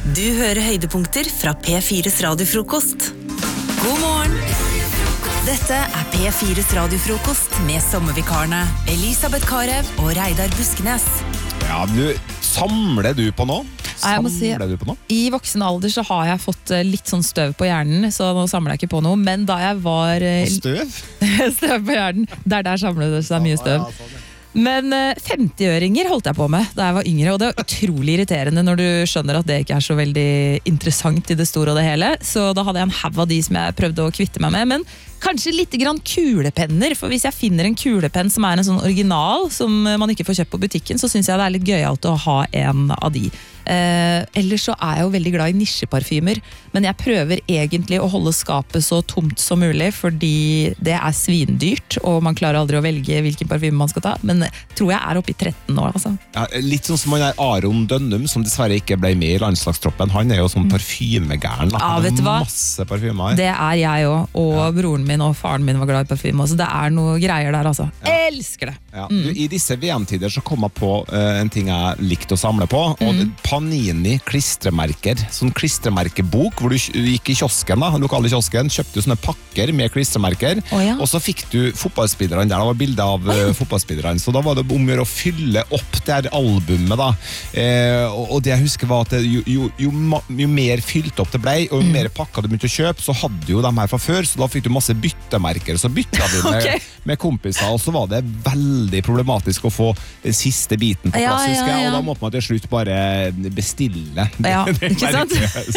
Du hører høydepunkter fra P4's radiofrokost. God morgen! Dette P4's radiofrokost med sommervikarene Elisabeth Karev og Reidar Buskenes. Ja, samler du på nå? Jeg må si, i voksen alder så har jeg fått litt sånn støv på hjernen, så nå samler jeg ikke på noe, men da jeg var... Støv? Støv på hjernen, der samler det seg mye støv. Men 50-øringer holdt jeg på med da jeg var yngre, og det var utrolig irriterende når du skjønner at det ikke er så veldig interessant i det store og det hele, så da hadde jeg en hav av de som jeg prøvde å kvitte meg med, men kanskje litt grann kulepenner, for hvis jeg finner en kulepenn som er en sånn original, som man ikke får kjøpt på butikken, så synes jeg det er litt gøyalt å ha en av de. Ellers så er jeg jo veldig glad i nisjeparfymer, men jeg prøver egentlig å holde skapet så tomt som mulig, fordi det er svindyrt, og man klarer aldri å velge hvilken parfyme man skal ta, men tror jeg er oppe i 13 år, altså. Ja, litt sånn som han er Aron Dønnum, som dessverre ikke ble med i landslagstroppen. Han er jo sånn parfymegæren. Ja, vet du hva? Masse parfymer. Det er jeg også, og broren min og faren min var glad i parfyme, så det er noe greier der, altså. Jeg elsker det! Ja. I disse VM-tider så kom jeg på en ting jeg likte å samle på, og Panini klistremerker, sånn klistremerkebok hvor du gikk i kiosken, den lokale kiosken, kjøpte sånne pakker med klistremerker, og så fikk du fotballspillerne der, det var bilder av fotballspillerne, så da var det om å fylle opp det her albumet da, og det jeg husker var at jo mer fylt opp det ble, og jo mer pakker du begynte å kjøpe, så hadde du jo dem her fra før, så da fikk du masse byttemerker, så bytta vi med kompiser, og så var det veldig problematisk å få den siste biten på plass, husker jeg, og da måtte man til slutt bare bestille. Ja, ikke sant?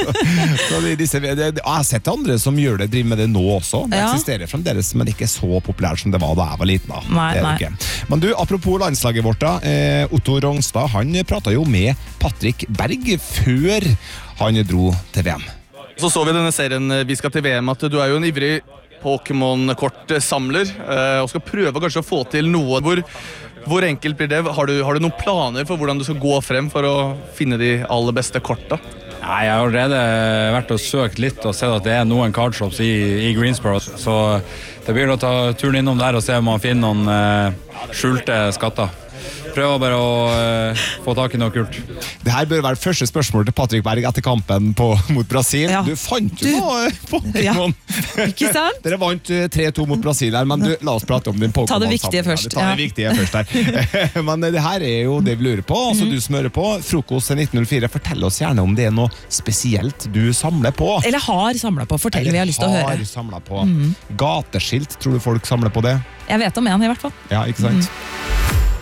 Jeg har sett andre som gjør det, driver med det nå også. Det eksisterer fremdeles, men ikke så populært som det var da jeg var liten. Da. Nei. Men du, apropos landslaget vårt da, Otto Rongstad, han pratet jo med Patrick Berg før han dro til VM. Så vi denne serien Vi skal til VM, at du er jo en ivrig Pokémon-kortsamler, og skal prøve kanskje å få til noe. Hvor enkelt blir det? Har du noen planer for hvordan du skal gå frem for å finne de aller beste korta? Nei, jeg har allerede vært og søkt litt og sett at det er noen cardshops i Greensboro, så det blir å ta turen innom der og se om man finner noen skjulte skatter. Prøver bare å få tak i noe kult. Det her bør være første spørsmål til Patrick Berg etter kampen mot Brasil. Ja. Du fant jo noe Pokémon. Ja. Ikke sant? Dere vant 3-2 mot Brasil her, men la oss prate om din Pokémon. Ta det viktige først. Ta det viktige først her. Men det her er jo det vi lurer på, altså du smører på. Frokost 1904, fortell oss gjerne om det er noe spesielt du samler på. Eller har samlet på, fortell vi har lyst til å høre. Eller har samlet på. Gateskilt, tror du folk samler på det? Jeg vet om en i hvert fall. Ja, ikke sant?